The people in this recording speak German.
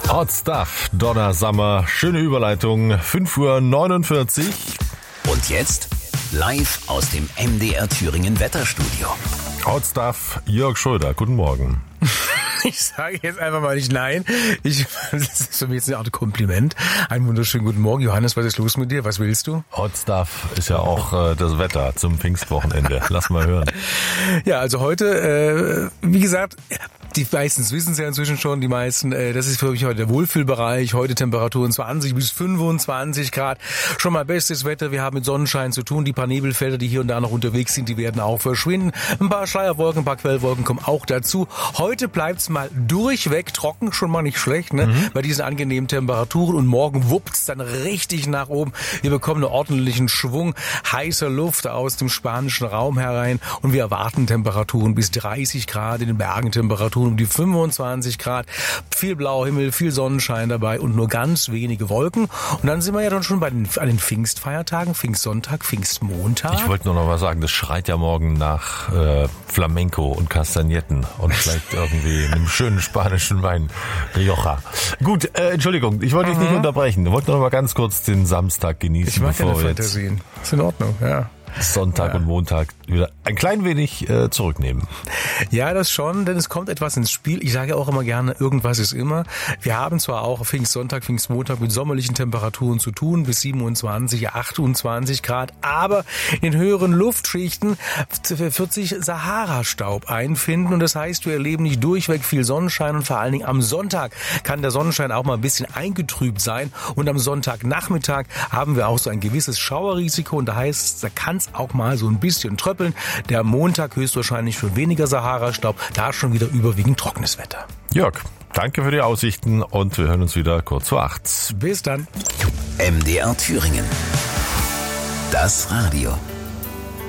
Hot Stuff, Donna Summer, schöne Überleitung, 5:49 Uhr. Und jetzt live aus dem MDR Thüringen Wetterstudio. Hot Stuff, Jörg Schröder, guten Morgen. Ich sage jetzt einfach mal nicht nein. Das ist für mich jetzt eine Art Kompliment. Einen wunderschönen guten Morgen. Johannes, was ist los mit dir? Was willst du? Hot Stuff ist ja auch das Wetter zum Pfingstwochenende. Lass mal hören. Ja, also heute, wie gesagt, die meisten wissen es ja inzwischen schon, die meisten, das ist für mich heute der Wohlfühlbereich. Heute Temperaturen 20 bis 25 Grad. Schon mal bestes Wetter. Wir haben mit Sonnenschein zu tun. Die paar Nebelfelder, die hier und da noch unterwegs sind, die werden auch verschwinden. Ein paar Schleierwolken, ein paar Quellwolken kommen auch dazu. Heute bleibt's mal durchweg trocken, schon mal nicht schlecht, ne? Bei diesen angenehmen Temperaturen. Und morgen wuppt's dann richtig nach oben. Wir bekommen einen ordentlichen Schwung heißer Luft aus dem spanischen Raum herein. Und wir erwarten Temperaturen bis 30 Grad, in den Bergen Temperaturen um die 25 Grad. Viel blauer Himmel, viel Sonnenschein dabei und nur ganz wenige Wolken. Und dann sind wir ja dann schon an den Pfingstfeiertagen, Pfingstsonntag, Pfingstmontag. Ich wollte nur noch mal sagen, das schreit ja morgen nach Flamenco und Kastagnetten und vielleicht irgendwie einem schönen spanischen Wein, Rioja. Gut, Entschuldigung, ich wollte dich nicht unterbrechen. Ich wollte noch mal ganz kurz den Samstag genießen. Ich mag keine bevor wir Fantasien. Ist in Ordnung, ja. Sonntag und Montag wieder ein klein wenig zurücknehmen. Ja, das schon, denn es kommt etwas ins Spiel. Ich sage auch immer gerne, irgendwas ist immer. Wir haben zwar auch Pfingstsonntag, Pfingstmontag mit sommerlichen Temperaturen zu tun, bis 27, 28 Grad, aber in den höheren Luftschichten wird sich Sahara-Staub einfinden und das heißt, wir erleben nicht durchweg viel Sonnenschein und vor allen Dingen am Sonntag kann der Sonnenschein auch mal ein bisschen eingetrübt sein und am Sonntagnachmittag haben wir auch so ein gewisses Schauerrisiko und da heißt, da kann es auch mal so ein bisschen tröppeln. Der Montag höchstwahrscheinlich schon weniger Sahara-Staub, da schon wieder überwiegend trockenes Wetter. Jörg, danke für die Aussichten und wir hören uns wieder kurz vor 8. Bis dann. MDR Thüringen. Das Radio.